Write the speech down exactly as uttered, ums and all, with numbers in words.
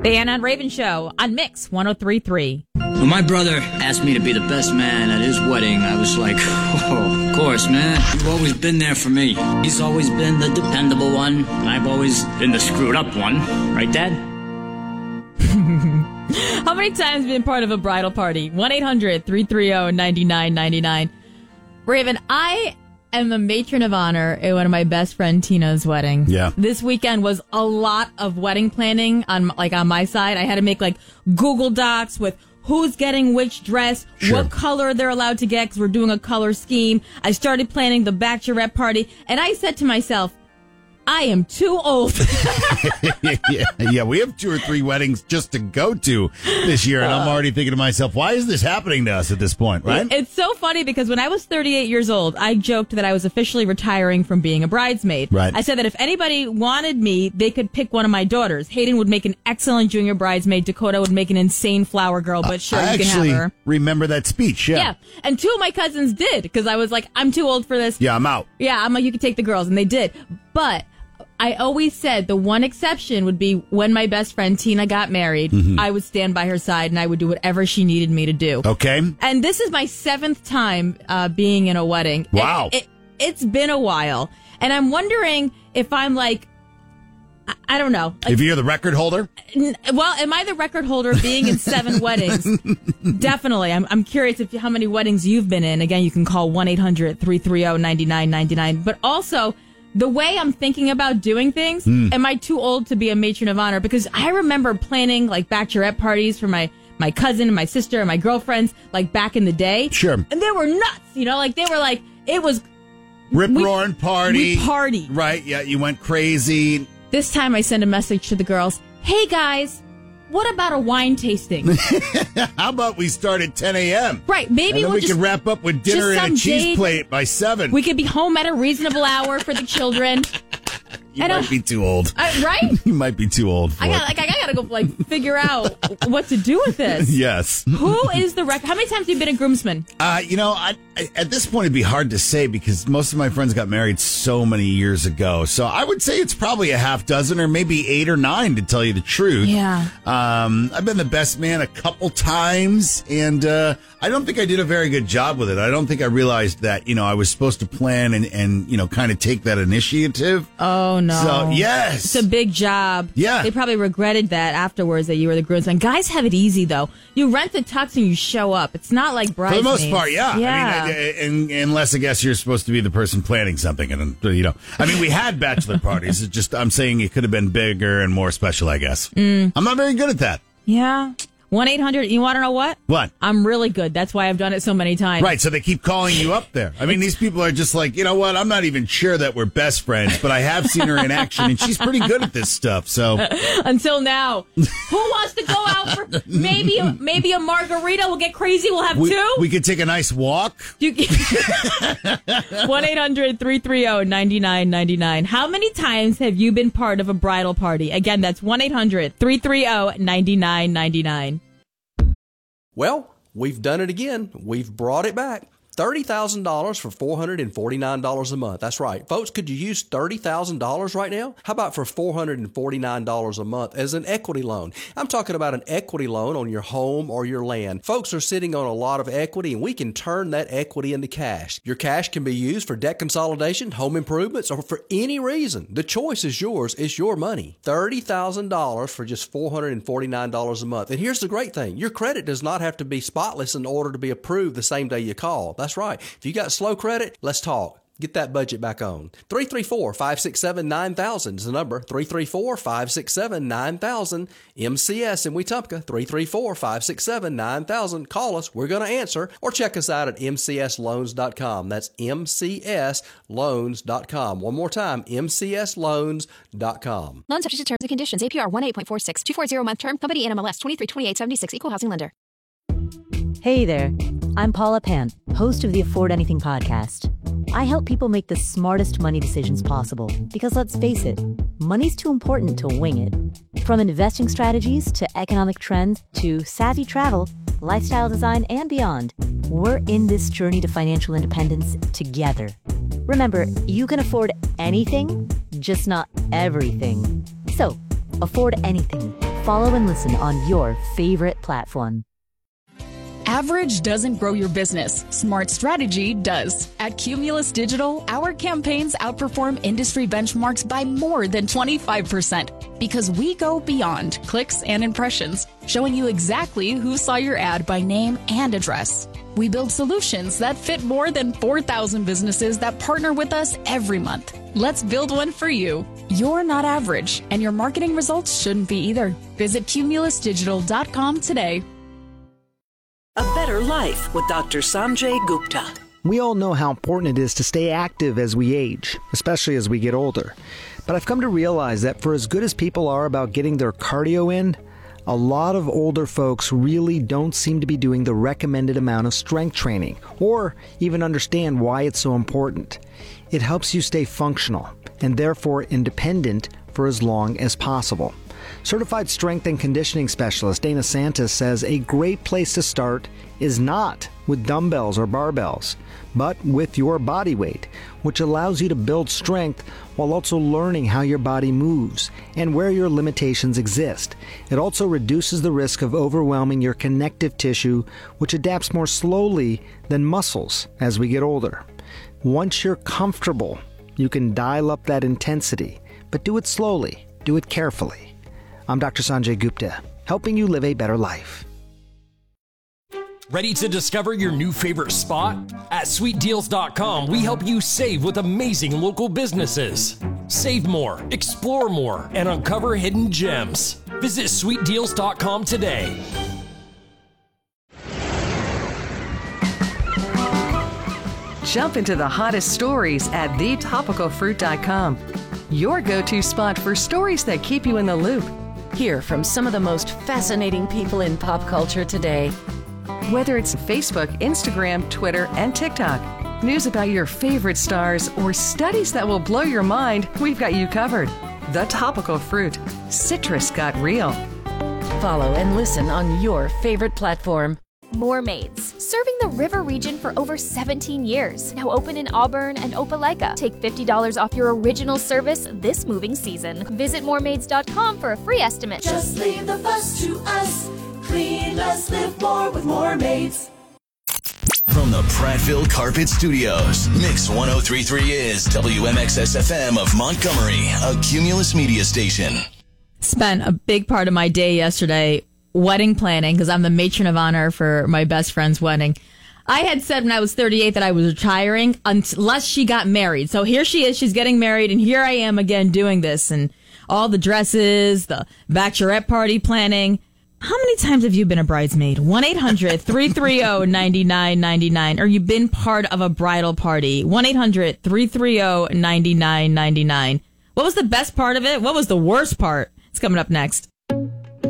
The Anna and Raven Show on Mix one oh three point three. When my brother asked me to be the best man at his wedding, I was like, oh, of course, man. You've always been there for me. He's always been the dependable one, and I've always been the screwed up one. Right, Dad? How many times have you been part of a bridal party? one eight hundred three three zero nine nine nine nine. Raven, I am a matron of honor at one of my best friend Tina's wedding. Yeah. This weekend was a lot of wedding planning on like on my side. I had to make like Google Docs with who's getting which dress, Sure. what color they're allowed to get because we're doing a color scheme. I started planning the bachelorette party, and I said to myself, I am too old. yeah, yeah, we have two or three weddings just to go to this year, and I'm already thinking to myself, why is this happening to us at this point, right? It's so funny because when I was thirty-eight years old, I joked that I was officially retiring from being a bridesmaid. Right. I said that if anybody wanted me, they could pick one of my daughters. Hayden would make an excellent junior bridesmaid. Dakota would make an insane flower girl, but sure, I you can actually have her. remember that speech, yeah. Yeah, and two of my cousins did because I was like, I'm too old for this. Yeah, I'm out. Yeah, I'm like, you can take the girls, and they did. But I always said the one exception would be when my best friend Tina got married, Mm-hmm. I would stand by her side and I would do whatever she needed me to do. Okay. And this is my seventh time uh, being in a wedding. Wow. It, it, it's been a while. And I'm wondering if I'm like, I, I don't know. Like, If you're the record holder? n- well, am I the record holder being in seven weddings? Definitely. I'm, I'm curious if how many weddings you've been in. Again, you can call one eight hundred three three zero nine nine nine nine. But also, the way I'm thinking about doing things, Mm. am I too old to be a matron of honor? Because I remember planning like bachelorette parties for my, my cousin and my sister and my girlfriends like back in the day. Sure. And they were nuts, you know, like they were like, it was, Rip We- roaring party. we partied. Right, yeah, you went crazy. This time I send a message to the girls. Hey guys, what about a wine tasting? How about we start at ten a.m.? Right, maybe And then we'll we just, can wrap up with dinner just and a some cheese date. plate by seven. We could be home at a reasonable hour for the children. you I might don't- be too old. I, right? You might be too old for I got it. like I gotta go like figure out what to do with this. Yes. Who is the rec? How many times have you been a groomsman? Uh, you know, I, I, at this point, it'd be hard to say because most of my friends got married so many years ago. So I would say it's probably a half dozen or maybe eight or nine, to tell you the truth. Yeah. Um, I've been the best man a couple times, and uh, I don't think I did a very good job with it. I don't think I realized that, you know, I was supposed to plan and, and you know, kind of take that initiative. Oh no! So, yes. It's a big job. Yeah. They probably regretted that afterwards that you were the groomsman. Guys have it easy though. You rent the tux and you show up. It's not like For the bridesmaids. most part, yeah. Yeah. I mean, uh, and, unless I guess you're supposed to be the person planning something, and uh, you know, I mean, we had bachelor parties. It's just I'm saying it could have been bigger and more special. I guess Mm. I'm not very good at that. yeah. One eight hundred. You want to know what? What? I'm really good. That's why I've done it so many times. Right, so they keep calling you up there. I mean, these people are just like, you know what? I'm not even sure that we're best friends, but I have seen her in action, and she's pretty good at this stuff. So Until now. Who wants to go out for maybe a, maybe a margarita? We'll get crazy. We'll have we, two. we could take a nice walk. one eight hundred three three zero nine nine nine nine. How many times have you been part of a bridal party? Again, that's one eight hundred three three zero nine nine nine nine. Well, we've done it again. We've brought it back. thirty thousand dollars for four hundred forty-nine dollars a month. That's right. Folks, could you use thirty thousand dollars right now? How about for four hundred forty-nine dollars a month as an equity loan? I'm talking about an equity loan on your home or your land. Folks are sitting on a lot of equity, and we can turn that equity into cash. Your cash can be used for debt consolidation, home improvements, or for any reason. The choice is yours. It's your money. thirty thousand dollars for just four hundred forty-nine dollars a month. And here's the great thing. Your credit does not have to be spotless in order to be approved the same day you call. That's right. If you got slow credit, let's talk. Get that budget back on. three three four, five six seven, nine thousand is the number. three three four, five six seven, nine thousand. M C S in Wetumpka. three three four, five six seven, nine thousand. Call us. We're going to answer. Or check us out at m c s loans dot com. That's m c s loans dot com. One more time, m c s loans dot com. Loan subject to terms and conditions. A P R one eight point four six, two forty month term. Company N M L S twenty-three twenty-eight seventy-six. Equal housing lender. Hey there, I'm Paula Pant, host of the Afford Anything podcast. I help people make the smartest money decisions possible because, let's face it, money's too important to wing it. From investing strategies to economic trends to savvy travel, lifestyle design, and beyond, we're in this journey to financial independence together. Remember, you can afford anything, just not everything. So, afford anything. Follow and listen on your favorite platform. Average doesn't grow your business. Smart strategy does. At Cumulus Digital, our campaigns outperform industry benchmarks by more than twenty-five percent because we go beyond clicks and impressions, showing you exactly who saw your ad by name and address. We build solutions that fit more than four thousand businesses that partner with us every month. Let's build one for you. You're not average, and your marketing results shouldn't be either. Visit cumulus digital dot com today. A Better Life with Doctor Sanjay Gupta. We all know how important it is to stay active as we age, especially as we get older. But I've come to realize that for as good as people are about getting their cardio in, a lot of older folks really don't seem to be doing the recommended amount of strength training, or even understand why it's so important. It helps you stay functional, and therefore independent for as long as possible. Certified strength and conditioning specialist Dana Santos says a great place to start is not with dumbbells or barbells, but with your body weight, which allows you to build strength while also learning how your body moves and where your limitations exist. It also reduces the risk of overwhelming your connective tissue, which adapts more slowly than muscles as we get older. Once you're comfortable, you can dial up that intensity, but do it slowly, do it carefully. I'm Doctor Sanjay Gupta, helping you live a better life. Ready to discover your new favorite spot? At sweet deals dot com, we help you save with amazing local businesses. Save more, explore more, and uncover hidden gems. Visit sweet deals dot com today. Jump into the hottest stories at the topical fruit dot com. Your go-to spot for stories that keep you in the loop. Hear from some of the most fascinating people in pop culture today. Whether it's Facebook, Instagram, Twitter, and TikTok, news about your favorite stars, or studies that will blow your mind, we've got you covered. The Topical Fruit. Citrus got real. Follow and listen on your favorite platform. Moormaids, serving the river region for over seventeen years. Now open in Auburn and Opelika. Take fifty dollars off your original service this moving season. Visit moormaids dot com for a free estimate. Just leave the fuss to us. Clean less, live more with Moormaids. From the Prattville Carpet Studios, Mix one oh three point three is W M X S F M of Montgomery, a Cumulus media station. Spent a big part of my day yesterday wedding planning because I'm the matron of honor for my best friend's wedding. I had said when I was thirty-eight that I was retiring unless she got married. So here she is. She's getting married, and here I am again doing this and all the dresses, the bachelorette party planning. How many times have you been a bridesmaid? one eight hundred three three zero nine nine nine nine. Or you've been part of a bridal party? one eight hundred three three zero nine nine nine nine. What was the best part of it? What was the worst part? It's coming up next.